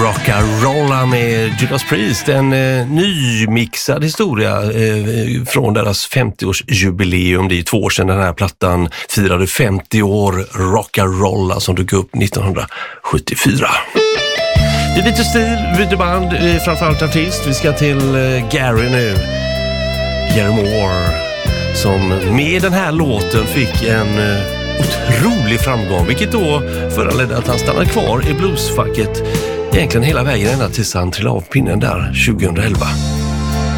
Rock'n'Rolla med Judas Priest, en nymixad historia från deras 50-årsjubileum. Det är 2 år sedan den här plattan firade 50 år, Rock'n'Rolla, som dök upp 1974. Vi byter stil, vi byter band, framförallt artist. Vi ska till Gary nu. Gary Moore, som med den här låten fick en otrolig framgång, vilket då föranledde att han stannade kvar i bluesfacket egentligen hela vägen ända tills han trillade av pinnen där 2011.